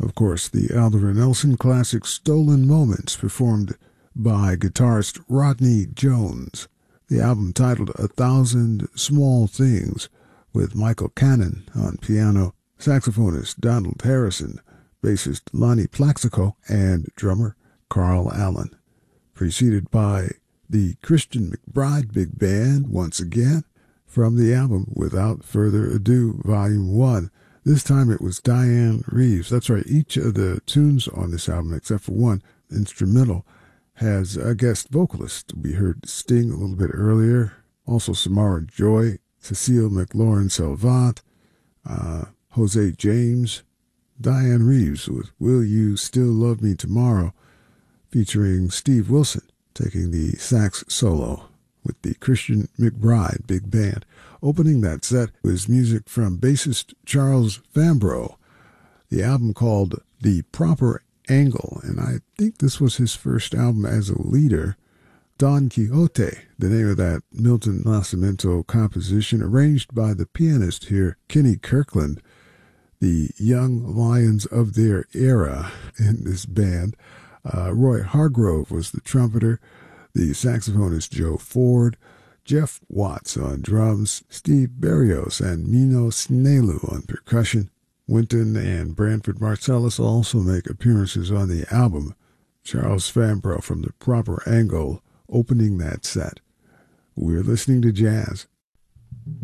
Of course, the Alvaro Nelson classic Stolen Moments, performed by guitarist Rodney Jones. The album titled A Thousand Small Things, with Michael Cannon on piano, saxophonist Donald Harrison, bassist Lonnie Plaxico, and drummer Carl Allen. Preceded by the Christian McBride Big Band once again from the album Without Further Ado, Volume 1. This time it was Diane Reeves. That's right, each of the tunes on this album, except for one, instrumental, has a guest vocalist. We heard Sting a little bit earlier, also Samara Joy, Cecile McLaurin Salvant, Jose James, Diane Reeves with Will You Still Love Me Tomorrow, featuring Steve Wilson taking the sax solo with the Christian McBride Big Band. Opening that set was music from bassist Charles Fambrough, the album called The Proper Angle, and I think this was his first album as a leader. Don Quixote, the name of that Milton Nascimento composition, arranged by the pianist here, Kenny Kirkland, the young lions of their era in this band. Roy Hargrove was the trumpeter, the saxophonist Joe Ford, Jeff Watts on drums, Steve Berrios and Mino Snelu on percussion. Wynton and Branford Marsalis also make appearances on the album. Charles Fambrough from The Proper Angle opening that set. We're listening to jazz